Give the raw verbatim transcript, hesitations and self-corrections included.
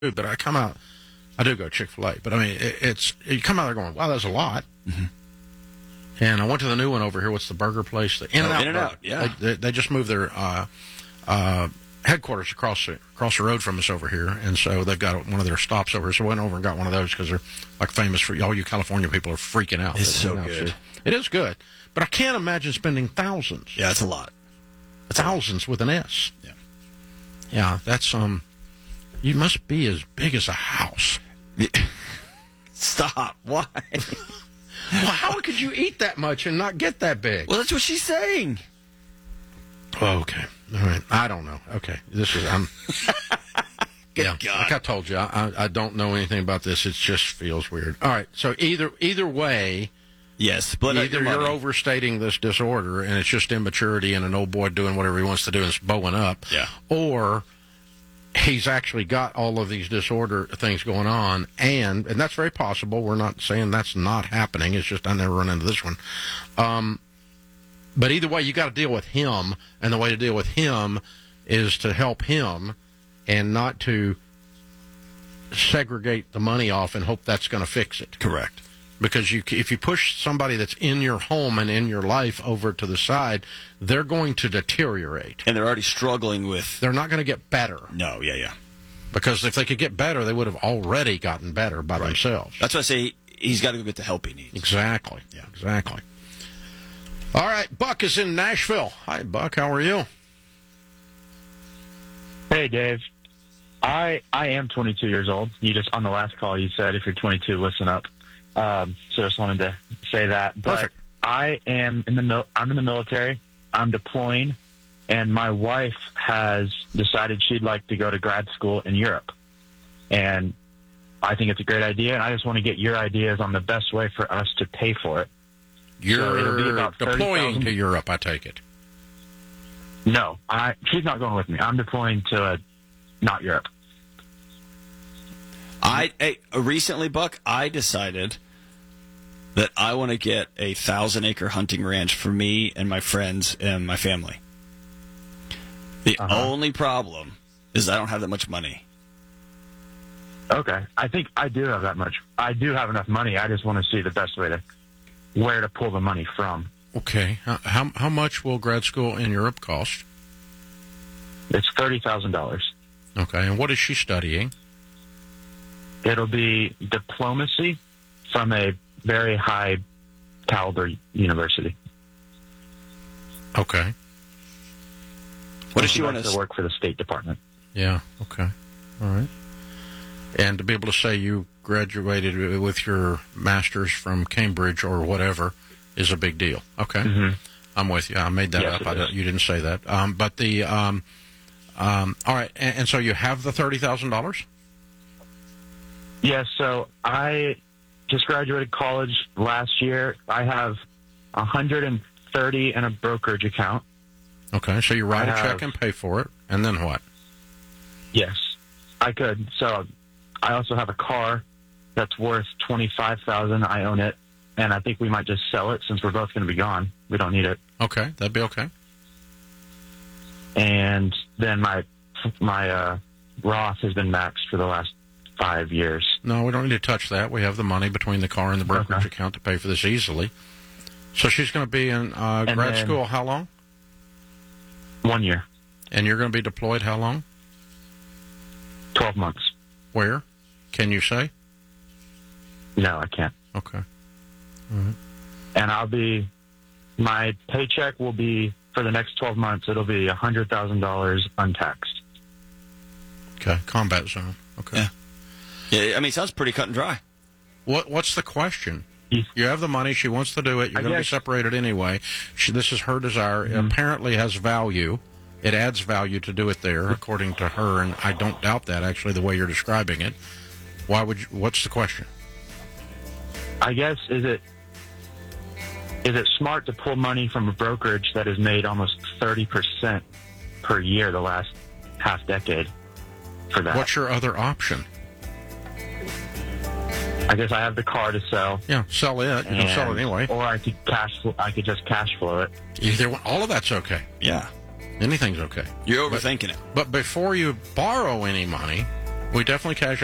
but I come out, I do go Chick-fil-A, but I mean, it, it's, you come out there going, wow, that's a lot. Mm-hmm. And I went to the new one over here. What's the burger place? The In-N-Out. Oh, In-N-Out, yeah. They, they, they just moved their uh, uh, headquarters across the, across the road from us over here, and so they've got one of their stops over here. So I went over and got one of those because they're like famous for, all you California people are freaking out. It's so good. Food. It is good, but I can't imagine spending thousands. Yeah, it's a lot. That's thousands with an S. Yeah. Yeah, that's, um, you must be as big as a house. Stop. Why? Well, how could you eat that much and not get that big? Well, that's what she's saying. Oh, okay. All right. I don't know. Okay. This is, I'm... Good yeah, God. like I told you, I, I don't know anything about this. It just feels weird. All right. So either either way... Yes, split either your you're money. overstating this disorder and it's just immaturity and an old boy doing whatever he wants to do and it's bowing up. Yeah. Or... he's actually got all of these disorder things going on, and and that's very possible. We're not saying that's not happening. It's just I never run into this one. Um, but either way, you got to deal with him, and the way to deal with him is to help him and not to segregate the money off and hope that's going to fix it. Correct. Because you, if you push somebody that's in your home and in your life over to the side, they're going to deteriorate. And they're already struggling with... They're not going to get better. No, yeah, yeah. Because if they could get better, they would have already gotten better by right. themselves. That's why I say he's got to go get the help he needs. Exactly. Yeah. Exactly. All right, Buck is in Nashville. Hi, Buck. How are you? Hey, Dave. I I am twenty-two years old. You just, on the last call, you said if you're twenty-two, listen up. Um, so I just wanted to say that. But Perfect. I am in the mil- I'm in the military. I'm deploying, and my wife has decided she'd like to go to grad school in Europe. And I think it's a great idea, and I just want to get your ideas on the best way for us to pay for it. You're So it'll be about deploying to Europe, I take it. No, I she's not going with me. I'm deploying to uh, not Europe. I, I recently, Buck, I decided that I want to get a thousand acre hunting ranch for me and my friends and my family. The Uh-huh. only problem is I don't have that much money. Okay. I think I do have that much. I do have enough money. I just want to see the best way to, where to pull the money from. Okay. How how, how much will grad school in Europe cost? It's thirty thousand dollars. Okay. And what is she studying? It'll be diplomacy from a very high caliber university. Okay. What does she She want wants to work for the State Department. Yeah. Okay. All right. And to be able to say you graduated with your master's from Cambridge or whatever is a big deal. Okay. Mm-hmm. I'm with you. I made that Yes, up. it I is. don't, you didn't say that. Um, but the um, um, all right. And, and so you have the thirty thousand dollars. Yes, so I just graduated college last year. I have one hundred thirty in a brokerage account. Okay. So you write I a check have- and pay for it, and then what? Yes, I could. So I also have a car that's worth twenty-five thousand dollars. I own it, and I think we might just sell it since we're both going to be gone. We don't need it. Okay, that'd be okay. And then my my uh, Roth has been maxed for the last five years. No, we don't need to touch that. We have the money between the car and the brokerage Okay. account to pay for this easily. So she's going to be in uh, And grad then- school how long? One year, And you're going to be deployed how long? twelve months. Where? Can you say? No, I can't. Okay. And I'll be, my paycheck will be, for the next twelve months, it'll be one hundred thousand dollars untaxed. Okay. Combat zone. Okay. Yeah. Yeah, I mean, it sounds pretty cut and dry. What What's the question? Yes. You have the money. She wants to do it. You're I going to be guess- separated anyway. She, this is her desire. It apparently has value. It adds value to do it there, according to her, and I don't doubt that, actually, the way you're describing it. Why would you, what's the question? I guess, is it is it smart to pull money from a brokerage that has made almost thirty percent per year the last half decade for that? What's your other option? I guess I have the car to sell. Yeah, sell it. You don't sell it and- anyway. Or I could cash. fl- I could just cash flow it. Either one, all of that's okay. Yeah. Anything's okay. You're overthinking it. But before you borrow any money, We definitely cash